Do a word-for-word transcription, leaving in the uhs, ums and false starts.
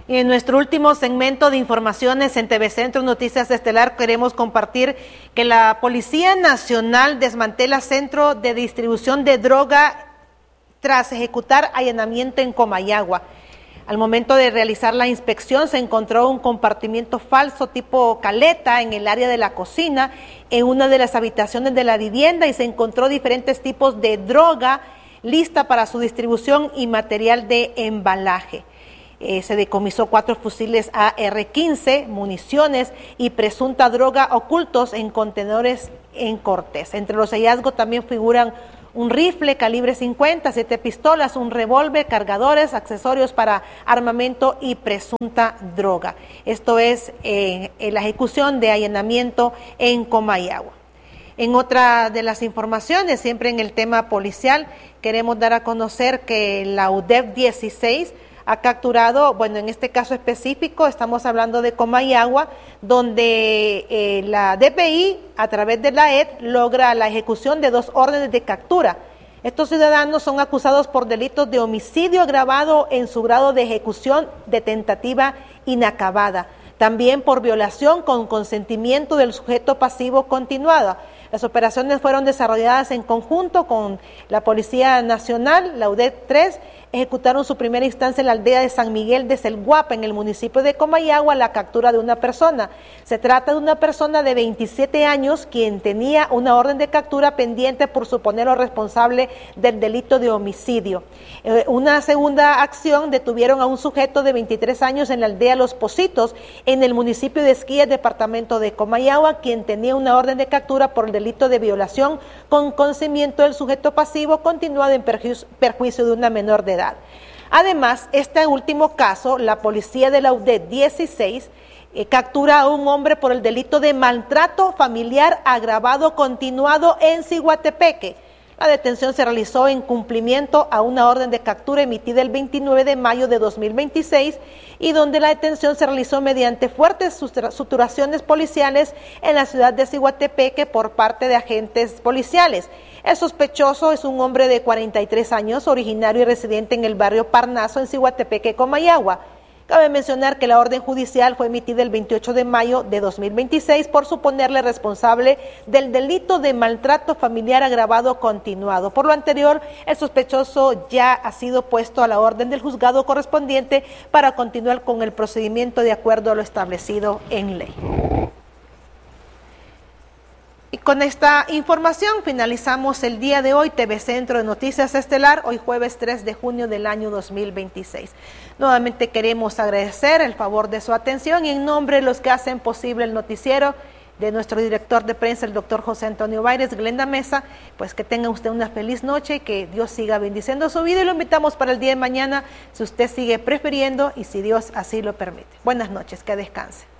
Y en nuestro último segmento de informaciones en T V Centro Noticias Estelar queremos compartir que la Policía Nacional desmantela centro de distribución de droga tras ejecutar allanamiento en Comayagua. Al momento de realizar la inspección se encontró un compartimiento falso tipo caleta en el área de la cocina, en una de las habitaciones de la vivienda, y se encontró diferentes tipos de droga lista para su distribución y material de embalaje. Eh, se decomisó cuatro fusiles A R quince, municiones y presunta droga ocultos en contenedores en Cortés. Entre los hallazgos también figuran un rifle calibre cincuenta, siete pistolas, un revólver, cargadores, accesorios para armamento y presunta droga. Esto es eh, en la ejecución de allanamiento en Comayagua. En otra de las informaciones, siempre en el tema policial, queremos dar a conocer que la U D E P dieciséis ha capturado, bueno, en este caso específico, estamos hablando de Comayagua, donde eh, la D P I, a través de la E D, logra la ejecución de dos órdenes de captura. Estos ciudadanos son acusados por delitos de homicidio agravado en su grado de ejecución de tentativa inacabada, también por violación con consentimiento del sujeto pasivo continuada. Las operaciones fueron desarrolladas en conjunto con la Policía Nacional, la U D E P tres, ejecutaron su primera instancia en la aldea de San Miguel de Celguapa, en el municipio de Comayagua, la captura de una persona. Se trata de una persona de veintisiete años, quien tenía una orden de captura pendiente por suponerlo responsable del delito de homicidio. Eh, una segunda acción, detuvieron a un sujeto de veintitrés años en la aldea Los Pocitos, en el municipio de Esquillas, departamento de Comayagua, quien tenía una orden de captura por el delito de violación con consentimiento del sujeto pasivo continuado en perju- perjuicio de una menor de edad. Además, este último caso, la policía de la U D E P dieciséis eh, captura a un hombre por el delito de maltrato familiar agravado continuado en Ciguatepeque. La detención se realizó en cumplimiento a una orden de captura emitida el veintinueve de mayo de dos mil veintiséis y donde la detención se realizó mediante fuertes suturaciones policiales en la ciudad de Ciguatepeque por parte de agentes policiales. El sospechoso es un hombre de cuarenta y tres años, originario y residente en el barrio Parnaso, en Ciguatepeque, Comayagua. Cabe mencionar que la orden judicial fue emitida el veintiocho de mayo de dos mil veintiséis por suponerle responsable del delito de maltrato familiar agravado continuado. Por lo anterior, el sospechoso ya ha sido puesto a la orden del juzgado correspondiente para continuar con el procedimiento de acuerdo a lo establecido en ley. Y con esta información finalizamos el día de hoy T V Centro de Noticias Estelar, hoy jueves tres de junio del año dos mil veintiséis. Nuevamente queremos agradecer el favor de su atención y en nombre de los que hacen posible el noticiero, de nuestro director de prensa, el doctor José Antonio Baires, Glenda Mesa, pues que tenga usted una feliz noche y que Dios siga bendiciendo su vida y lo invitamos para el día de mañana, si usted sigue prefiriendo y si Dios así lo permite. Buenas noches, que descanse.